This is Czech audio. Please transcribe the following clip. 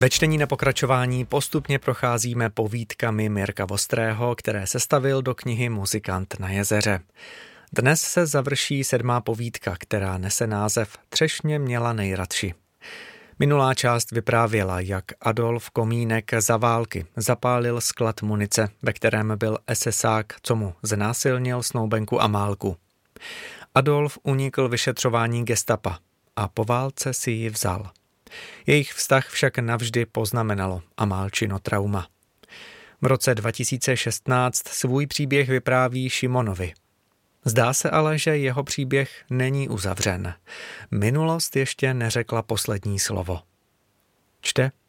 Ve čtení na pokračování postupně procházíme povídkami Mirka Vostrého, které sestavil do knihy Muzikant na jezeře. Dnes se završí 7. povídka, která nese název Třešně měla nejradši. Minulá část vyprávěla, jak Adolf Komínek za války zapálil sklad munice, ve kterém byl esesák, co mu znásilnil snoubenku Amálku. Adolf unikl vyšetřování gestapa a po válce si ji vzal. Jejich vztah však navždy poznamenalo Amálčino trauma. V roce 2016 svůj příběh vypráví Šimonovi. Zdá se ale, že jeho příběh není uzavřen. Minulost ještě neřekla poslední slovo. Čte